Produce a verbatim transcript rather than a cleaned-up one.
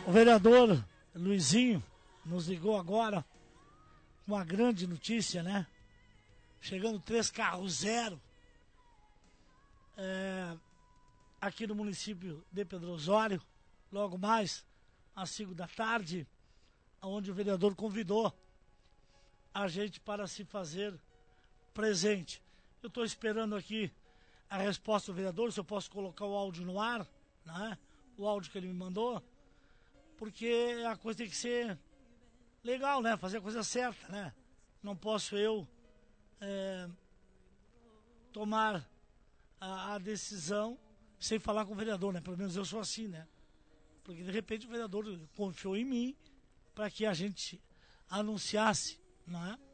O vereador Luizinho nos ligou agora com uma grande notícia, né? Chegando três carros zero é, aqui no município de Pedro Osório, logo mais às cinco da tarde, onde o vereador convidou a gente para se fazer presente. Eu estou esperando aqui a resposta do vereador, se eu posso colocar o áudio no ar, né? O áudio que ele me mandou, porque a coisa tem que ser legal, né? Fazer a coisa certa, né? Não posso eu é, tomar a, a decisão sem falar com o vereador, né? Pelo menos eu sou assim, né? Porque de repente o vereador confiou em mim para que a gente anunciasse, não é?